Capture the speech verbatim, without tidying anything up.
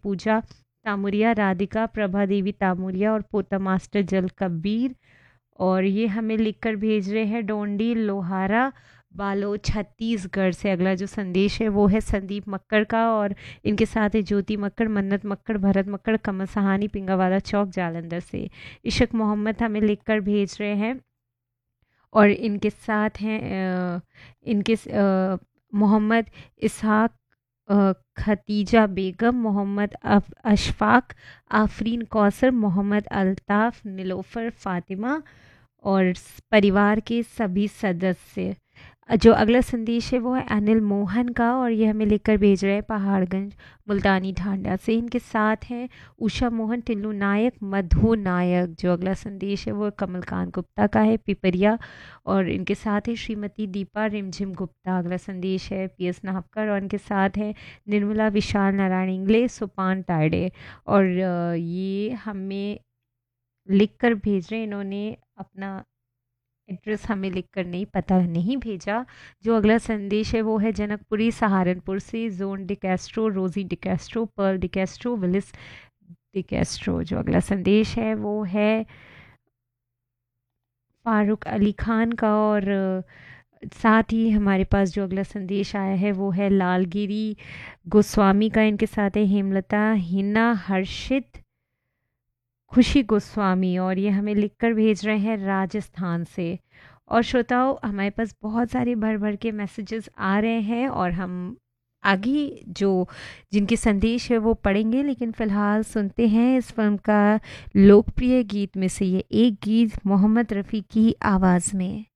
पूजा तामुरिया, राधिका प्रभा देवी तामुरिया और पोता मास्टर जल कबीर। और ये हमें लिखकर भेज रहे हैं डोंडी लोहारा बालो छत्तीसगढ़ से। अगला जो संदेश है वो है संदीप मक्कड़ का, और इनके साथ है ज्योति मक्कड़, मन्नत मक्कड़, भरत मक्कड़, कमल सहानी, पिंगावाला चौक जालंधर से। इशक मोहम्मद हमें लिखकर भेज रहे हैं, और इनके साथ हैं अ, इनके अ, मोहम्मद इसहाक, अ, Khadija Begum, Mohammad of Ashfaq, Afreen Kausar, Mohammad Altaf, नीलोफ़र Fatima और स- परिवार के सभी सदस्य। जो अगला संदेश है वो है अनिल मोहन का, और ये हमें लिखकर भेज रहे हैं पहाड़गंज मुल्तानी ढांडा से। इनके साथ हैं उषा मोहन, टिल्लू नायक, मधु नायक। जो अगला संदेश है वो कमलकांत गुप्ता का है पिपरिया, और इनके साथ है श्रीमती दीपा रिमझिम गुप्ता। अगला संदेश है पी एस नाहपकर, और इनके साथ है निर्मला विशाल नारायण इंगले, सुपान तायडे। और अ, ये हमें लिख कर भेज रहे हैं, इन्होंने अपना एड्रेस हमें लिख कर नहीं, पता नहीं भेजा। जो अगला संदेश है वो है जनकपुरी सहारनपुर से जोन डिकैस्ट्रो, रोजी डिकैस्ट्रो, पर्ल डिकैस्ट्रो, विलिस डिकैस्ट्रो। जो अगला संदेश है वो है फारूक अली खान का, और अ, साथ ही हमारे पास जो अगला संदेश आया है वो है लालगिरी गोस्वामी का। इनके साथ है हेमलता, हिना, हर्षित, खुशी गोस्वामी, और ये हमें लिखकर भेज रहे हैं राजस्थान से। और श्रोताओं, हमारे पास बहुत सारे भर भर के मैसेजेस आ रहे हैं, और हम आगे जो जिनके संदेश है वो पढ़ेंगे, लेकिन फ़िलहाल सुनते हैं इस फिल्म का लोकप्रिय गीत में से ये एक गीत मोहम्मद रफ़ी की आवाज़ में।